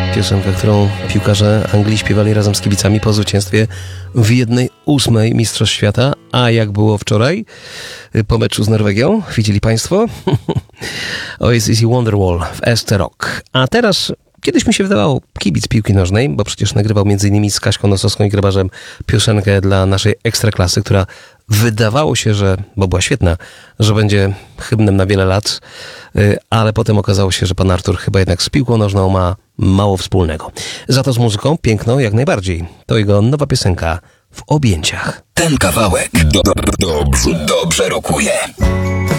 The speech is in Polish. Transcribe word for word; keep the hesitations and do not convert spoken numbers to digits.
Piosenka, którą piłkarze Anglii śpiewali razem z kibicami po zwycięstwie w jednej ósmej Mistrzostw Świata. A jak było wczoraj po meczu z Norwegią? Widzieli Państwo? Oasis i Wonderwall w Este Rock. A teraz... Kiedyś mi się wydawało, kibic piłki nożnej, bo przecież nagrywał między innymi z Kaśką Nosowską i Grabarzem piosenkę dla naszej Ekstraklasy, która wydawało się, że, bo była świetna, że będzie hymnem na wiele lat, ale potem okazało się, że pan Artur chyba jednak z piłką nożną ma mało wspólnego. Za to z muzyką piękną jak najbardziej. To jego nowa piosenka W objęciach. Ten kawałek do, do, dobrze, dobrze rokuje.